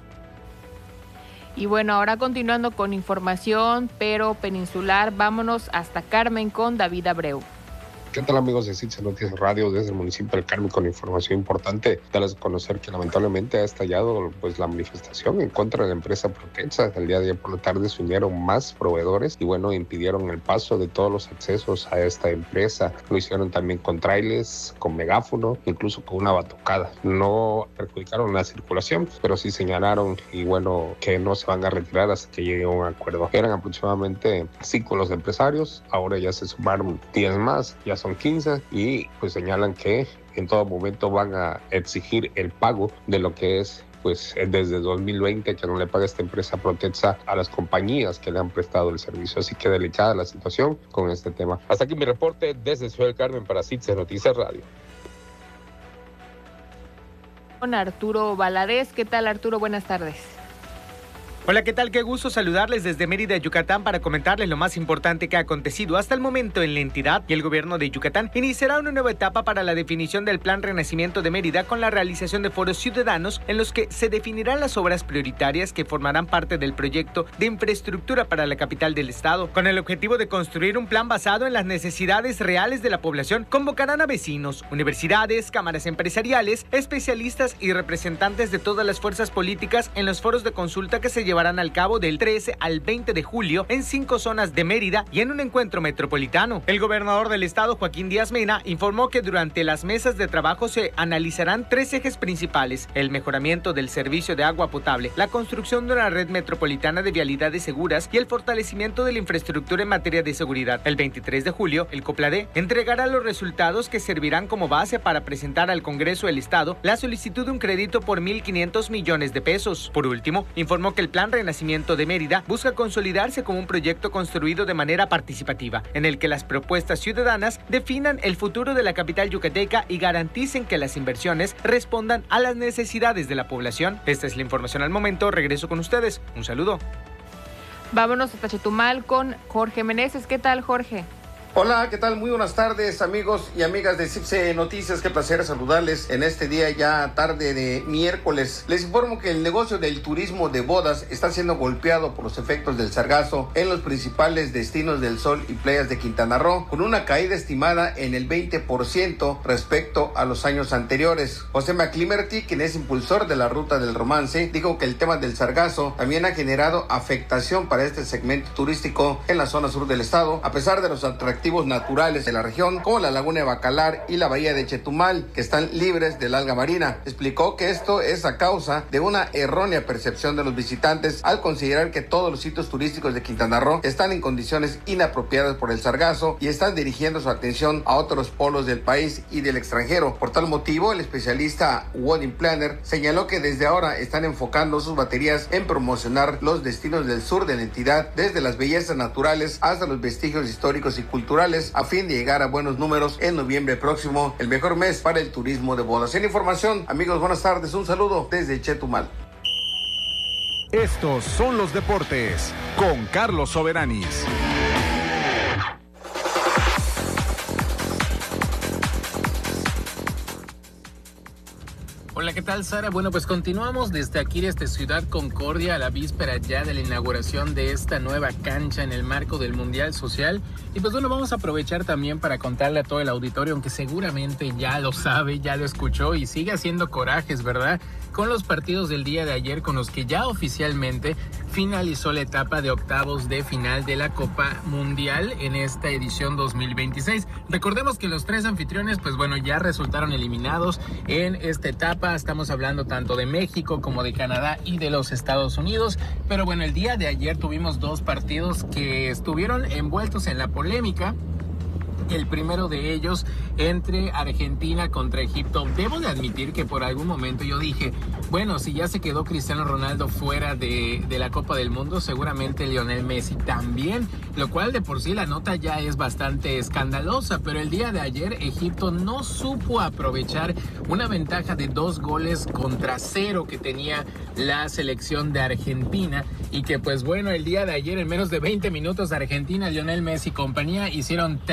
Y bueno, ahora continuando con información, pero peninsular, vámonos hasta Carmen con David Abreu. ¿Qué tal, amigos de Citse Noticias Radio? Desde el municipio del Carmen con información importante. Darles a conocer que lamentablemente ha estallado pues la manifestación en contra de la empresa Protexsa. El día de ayer por la tarde se unieron más proveedores y bueno, impidieron el paso de todos los accesos a esta empresa. Lo hicieron también con trailers, con megáfono, incluso con una batucada. No perjudicaron la circulación, pero sí señalaron y bueno, que no se van a retirar hasta que llegue a un acuerdo. Eran aproximadamente cinco los empresarios, ahora ya se sumaron diez más, ya son quince y pues señalan que en todo momento van a exigir el pago de lo que es pues desde dos mil veinte que no le paga esta empresa Protexsa a las compañías que le han prestado el servicio. Así que delicada la situación con este tema. Hasta aquí mi reporte desde Ciudad del Carmen para Citse Noticias Radio. Con Arturo Valadez. ¿Qué tal, Arturo? Buenas tardes. Hola, ¿qué tal? Qué gusto saludarles desde Mérida, Yucatán, para comentarles lo más importante que ha acontecido hasta el momento en la entidad. Y el gobierno de Yucatán iniciará una nueva etapa para la definición del Plan Renacimiento de Mérida con la realización de foros ciudadanos en los que se definirán las obras prioritarias que formarán parte del proyecto de infraestructura para la capital del estado. Con el objetivo de construir un plan basado en las necesidades reales de la población, convocarán a vecinos, universidades, cámaras empresariales, especialistas y representantes de todas las fuerzas políticas en los foros de consulta que se llevarán al cabo del trece al veinte de julio en cinco zonas de Mérida y en un encuentro metropolitano. El gobernador del estado, Joaquín Díaz Mena, informó que durante las mesas de trabajo se analizarán tres ejes principales: el mejoramiento del servicio de agua potable, la construcción de una red metropolitana de vialidades seguras y el fortalecimiento de la infraestructura en materia de seguridad. El veintitrés de julio, el COPLADE entregará los resultados que servirán como base para presentar al Congreso del Estado la solicitud de un crédito por mil quinientos millones de pesos. Por último, informó que el Plan Renacimiento de Mérida busca consolidarse como un proyecto construido de manera participativa, en el que las propuestas ciudadanas definan el futuro de la capital yucateca y garanticen que las inversiones respondan a las necesidades de la población. Esta es la información al momento. Regreso con ustedes. Un saludo. Vámonos hasta Chetumal con Jorge Meneses. ¿Qué tal, Jorge? Hola, ¿qué tal? Muy buenas tardes, amigos y amigas de Citse Noticias. Qué placer saludarles en este día ya tarde de miércoles. Les informo que el negocio del turismo de bodas está siendo golpeado por los efectos del sargazo en los principales destinos del Sol y playas de Quintana Roo, con una caída estimada en el veinte por ciento respecto a los años anteriores. José McClimerty, quien es impulsor de la Ruta del Romance, dijo que el tema del sargazo también ha generado afectación para este segmento turístico en la zona sur del estado, a pesar de los atractivos naturales de la región, como la laguna de Bacalar y la bahía de Chetumal, que están libres del alga marina. Explicó que esto es a causa de una errónea percepción de los visitantes al considerar que todos los sitios turísticos de Quintana Roo están en condiciones inapropiadas por el sargazo y están dirigiendo su atención a otros polos del país y del extranjero. Por tal motivo, el especialista Wedding Planner señaló que desde ahora están enfocando sus baterías en promocionar los destinos del sur de la entidad, desde las bellezas naturales hasta los vestigios históricos y culturales, a fin de llegar a buenos números en noviembre próximo, el mejor mes para el turismo de bodas. En información, amigos, buenas tardes, un saludo desde Chetumal. Estos son los deportes con Carlos Soberanis. Hola, ¿qué tal, Sara? Bueno, pues continuamos desde aquí, desde Ciudad Concordia, a la víspera ya de la inauguración de esta nueva cancha en el marco del Mundial Social. Y pues bueno, vamos a aprovechar también para contarle a todo el auditorio, aunque seguramente ya lo sabe, ya lo escuchó y sigue haciendo corajes, ¿verdad? Con los partidos del día de ayer, con los que ya oficialmente finalizó la etapa de octavos de final de la Copa Mundial en esta edición dos mil veintiséis. Recordemos que los tres anfitriones, pues bueno, ya resultaron eliminados en esta etapa. Estamos hablando tanto de México como de Canadá y de los Estados Unidos. Pero bueno, el día de ayer tuvimos dos partidos que estuvieron envueltos en la polémica. El primero de ellos entre Argentina contra Egipto. Debo de admitir que por algún momento yo dije, bueno, si ya se quedó Cristiano Ronaldo fuera de, de la Copa del Mundo, seguramente Lionel Messi también, lo cual de por sí la nota ya es bastante escandalosa. Pero el día de ayer Egipto no supo aprovechar una ventaja de dos goles contra cero que tenía la selección de Argentina, y que pues bueno, el día de ayer en menos de veinte minutos Argentina, Lionel Messi y compañía hicieron tres goles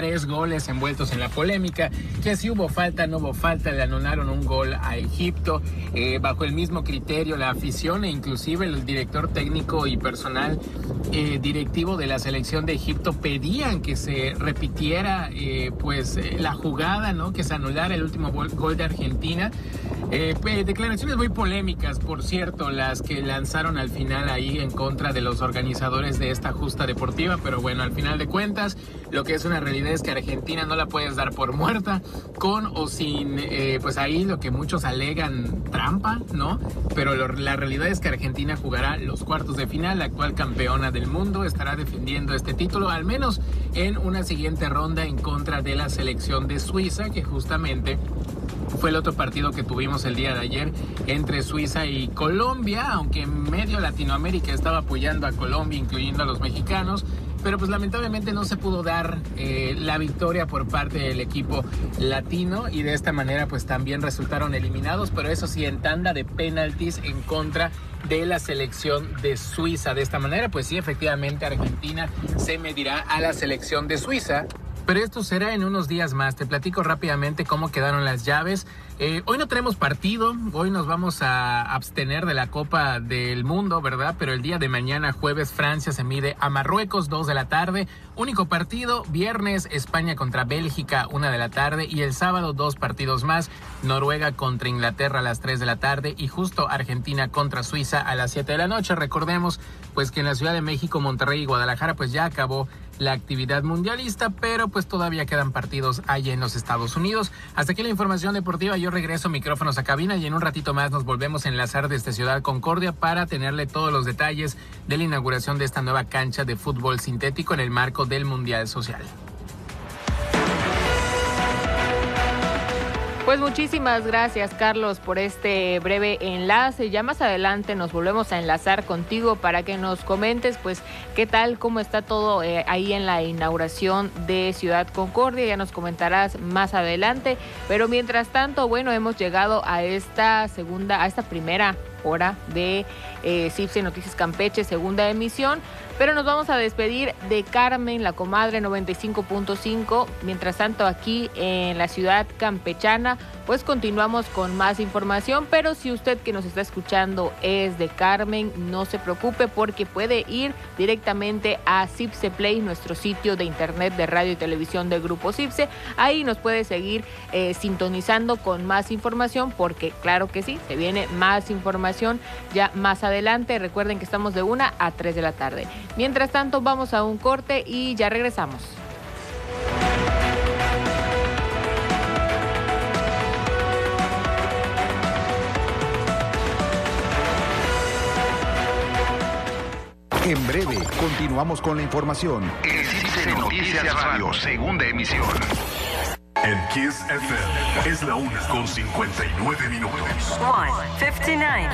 goles envueltos en la polémica, que si hubo falta, no hubo falta, le anularon un gol a Egipto, eh, bajo el mismo criterio la afición e inclusive el director técnico y personal eh, directivo de la selección de Egipto pedían que se repitiera eh, pues eh, la jugada, ¿no? Que se anulara el último gol, gol de Argentina. Eh, pues, declaraciones muy polémicas, por cierto, las que lanzaron al final ahí en contra de los organizadores de esta justa deportiva, pero bueno, al final de cuentas, lo que es una realidad es que Argentina no la puedes dar por muerta, con o sin, eh, pues ahí lo que muchos alegan trampa, ¿no? Pero lo, la realidad es que Argentina jugará los cuartos de final, la actual campeona del mundo, estará defendiendo este título, al menos en una siguiente ronda en contra de la selección de Suiza, que justamente fue el otro partido que tuvimos el día de ayer entre Suiza y Colombia, aunque medio Latinoamérica estaba apoyando a Colombia, incluyendo a los mexicanos, pero pues lamentablemente no se pudo dar eh, la victoria por parte del equipo latino y de esta manera pues también resultaron eliminados, pero eso sí en tanda de penaltis en contra de la selección de Suiza. De esta manera pues sí, efectivamente Argentina se medirá a la selección de Suiza. Pero esto será en unos días más. Te platico rápidamente cómo quedaron las llaves. Eh, hoy no tenemos partido, hoy nos vamos a abstener de la Copa del Mundo, ¿verdad? Pero el día de mañana, jueves, Francia se mide a Marruecos, dos de la tarde. Único partido, viernes, España contra Bélgica, una de la tarde. Y el sábado, dos partidos más, Noruega contra Inglaterra a las tres de la tarde. Y justo Argentina contra Suiza a las siete de la noche. Recordemos pues que en la Ciudad de México, Monterrey y Guadalajara pues ya acabó la actividad mundialista, pero pues todavía quedan partidos allá en los Estados Unidos. Hasta aquí la información deportiva. Yo regreso micrófonos a cabina y en un ratito más nos volvemos a enlazar desde Ciudad Concordia para tenerle todos los detalles de la inauguración de esta nueva cancha de fútbol sintético en el marco del Mundial Social. Pues muchísimas gracias, Carlos, por este breve enlace. Ya más adelante nos volvemos a enlazar contigo para que nos comentes, pues, qué tal, cómo está todo eh, ahí en la inauguración de Ciudad Concordia. Ya nos comentarás más adelante. Pero mientras tanto, bueno, hemos llegado a esta segunda, a esta primera hora de eh, CIPSE Noticias Campeche, segunda emisión. Pero nos vamos a despedir de Carmen, la comadre noventa y cinco punto cinco. Mientras tanto, aquí en la ciudad campechana, pues continuamos con más información. Pero si usted que nos está escuchando es de Carmen, no se preocupe porque puede ir directamente a CIPSE Play, nuestro sitio de internet de radio y televisión del Grupo CIPSE. Ahí nos puede seguir eh, sintonizando con más información porque, claro que sí, se viene más información ya más adelante. Recuerden que estamos de una a tres de la tarde. Mientras tanto, vamos a un corte y ya regresamos. En breve, continuamos con la información. En CIPSE Noticias Radio, segunda emisión. En Kiss F M es la una con cincuenta y nueve minutos. one fifty-nine.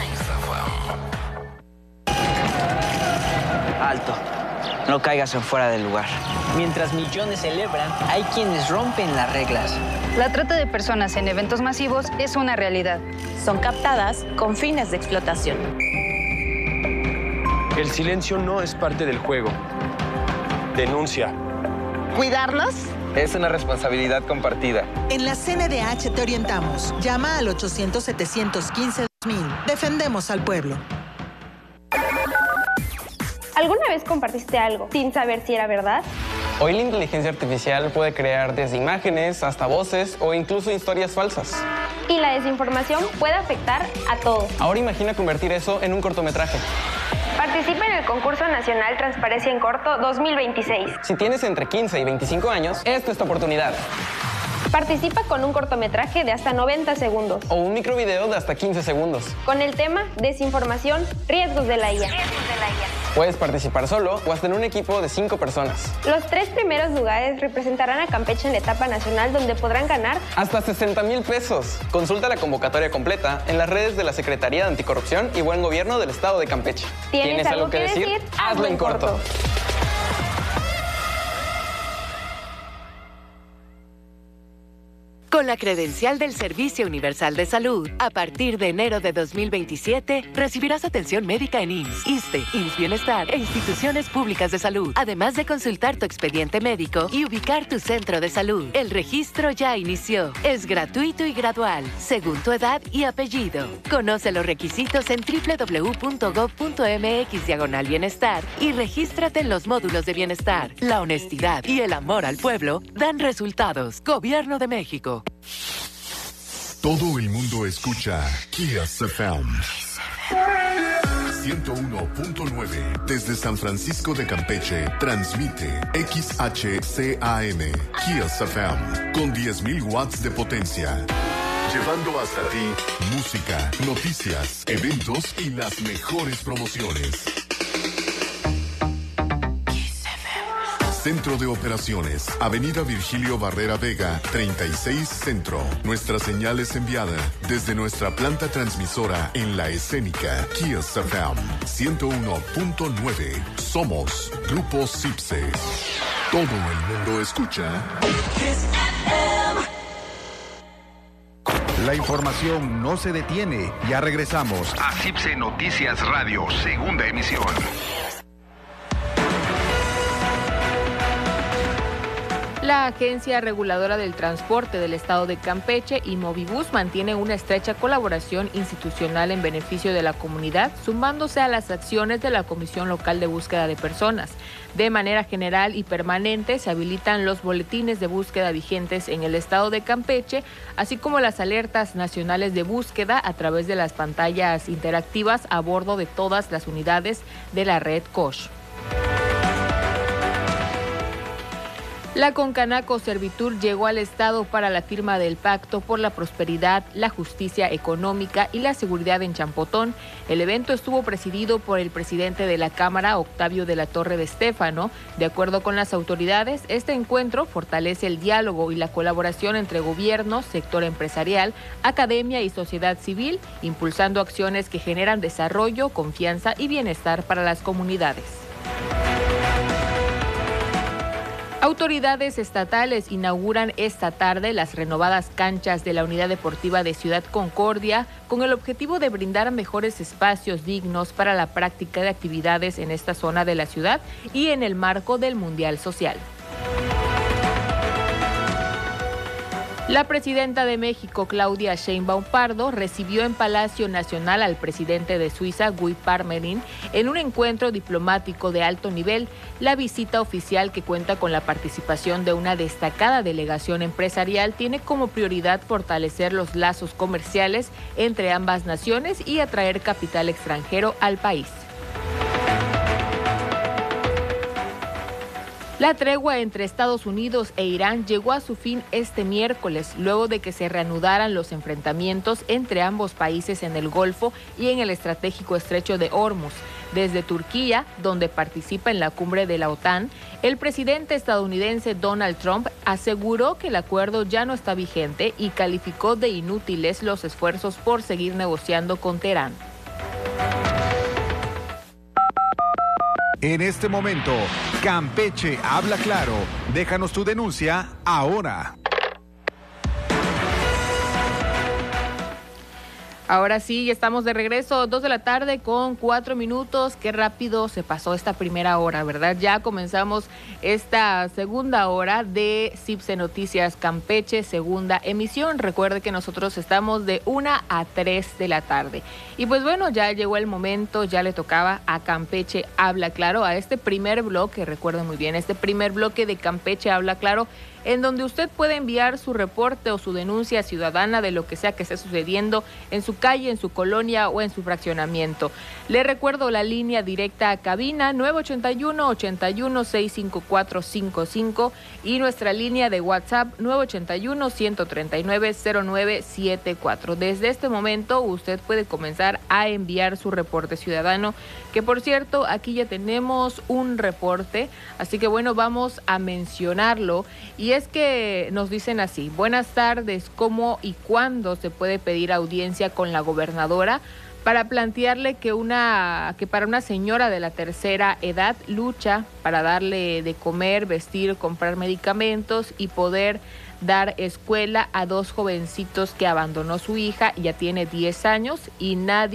Alto, no caigas en fuera del lugar. Mientras millones celebran, hay quienes rompen las reglas. La trata de personas en eventos masivos es una realidad. Son captadas con fines de explotación. El silencio no es parte del juego. Denuncia. ¿Cuidarnos? Es una responsabilidad compartida. En la C N D H te orientamos. Llama al ochocientos, setecientos quince, dos mil. Defendemos al pueblo. ¿Alguna vez compartiste algo sin saber si era verdad? Hoy la inteligencia artificial puede crear desde imágenes hasta voces o incluso historias falsas. Y la desinformación puede afectar a todos. Ahora imagina convertir eso en un cortometraje. Participa en el concurso nacional Transparencia en Corto dos mil veintiséis. Si tienes entre quince y veinticinco años, esta es tu oportunidad. Participa con un cortometraje de hasta noventa segundos. O un microvideo de hasta quince segundos. Con el tema Desinformación, riesgos de la I A. Riesgos de la I A. Puedes participar solo o hasta en un equipo de cinco personas. Los tres primeros lugares representarán a Campeche en la etapa nacional, donde podrán ganar hasta sesenta mil pesos. Consulta la convocatoria completa en las redes de la Secretaría de Anticorrupción y Buen Gobierno del Estado de Campeche. ¿Tienes, ¿Tienes algo, algo que decir? decir? Hazlo en corto. corto. Con la credencial del Servicio Universal de Salud, a partir de enero de dos mil veintisiete, recibirás atención médica en I M S S, ISSSTE, I M S S Bienestar e instituciones públicas de salud, además de consultar tu expediente médico y ubicar tu centro de salud. El registro ya inició. Es gratuito y gradual, según tu edad y apellido. Conoce los requisitos en doble u doble u doble u punto gob punto eme equis diagonal bienestar y regístrate en los módulos de bienestar. La honestidad y el amor al pueblo dan resultados. Gobierno de México. Todo el mundo escucha Kiss F M ciento uno punto nueve desde San Francisco de Campeche. Transmite X H C A M Kiss F M con diez mil watts de potencia, llevando hasta ti música, noticias, eventos y las mejores promociones. Centro de Operaciones, Avenida Virgilio Barrera Vega, treinta y seis Centro. Nuestra señal es enviada desde nuestra planta transmisora en La Escénica, Kiss F M ciento uno punto nueve. Somos Grupo CIPSE. Todo el mundo escucha Kiss F M. La información no se detiene. Ya regresamos a CIPSE Noticias Radio, segunda emisión. La Agencia Reguladora del Transporte del Estado de Campeche y Movibus mantiene una estrecha colaboración institucional en beneficio de la comunidad, sumándose a las acciones de la Comisión Local de Búsqueda de Personas. De manera general y permanente se habilitan los boletines de búsqueda vigentes en el Estado de Campeche, así como las alertas nacionales de búsqueda a través de las pantallas interactivas a bordo de todas las unidades de la red C O S H. La Concanaco Servitur llegó al Estado para la firma del Pacto por la Prosperidad, la Justicia Económica y la Seguridad en Champotón. El evento estuvo presidido por el presidente de la Cámara, Octavio de la Torre de Estéfano. De acuerdo con las autoridades, este encuentro fortalece el diálogo y la colaboración entre gobierno, sector empresarial, academia y sociedad civil, impulsando acciones que generan desarrollo, confianza y bienestar para las comunidades. Autoridades estatales inauguran esta tarde las renovadas canchas de la Unidad Deportiva de Ciudad Concordia con el objetivo de brindar mejores espacios dignos para la práctica de actividades en esta zona de la ciudad y en el marco del Mundial Social. La presidenta de México, Claudia Sheinbaum Pardo, recibió en Palacio Nacional al presidente de Suiza, Guy Parmelin, en un encuentro diplomático de alto nivel. La visita oficial, que cuenta con la participación de una destacada delegación empresarial, tiene como prioridad fortalecer los lazos comerciales entre ambas naciones y atraer capital extranjero al país. La tregua entre Estados Unidos e Irán llegó a su fin este miércoles, luego de que se reanudaran los enfrentamientos entre ambos países en el Golfo y en el estratégico estrecho de Hormuz. Desde Turquía, donde participa en la cumbre de la OTAN, el presidente estadounidense Donald Trump aseguró que el acuerdo ya no está vigente y calificó de inútiles los esfuerzos por seguir negociando con Teherán. En este momento, Campeche habla claro. Déjanos tu denuncia ahora. Ahora sí, estamos de regreso, dos de la tarde con cuatro minutos. Qué rápido se pasó esta primera hora, ¿verdad? Ya comenzamos esta segunda hora de CIPSE Noticias Campeche, segunda emisión. Recuerde que nosotros estamos de una a tres de la tarde. Y pues bueno, ya llegó el momento, ya le tocaba a Campeche Habla Claro, a este primer bloque, recuerden muy bien, este primer bloque de Campeche Habla Claro, en donde usted puede enviar su reporte o su denuncia ciudadana de lo que sea que esté sucediendo en su calle, en su colonia o en su fraccionamiento. Le recuerdo la línea directa a cabina nueve ocho uno, ocho uno, seis cinco cuatro cinco cinco y nuestra línea de WhatsApp nueve ocho uno, uno tres nueve, cero nueve siete cuatro. Desde este momento usted puede comenzar a enviar su reporte ciudadano, que por cierto aquí ya tenemos un reporte, así que bueno, vamos a mencionarlo. Y es que nos dicen así: buenas tardes, ¿cómo y cuándo se puede pedir audiencia con la gobernadora para plantearle que una que para una señora de la tercera edad lucha para darle de comer, vestir, comprar medicamentos y poder dar escuela a dos jovencitos que abandonó su hija, ya tiene diez años y nadie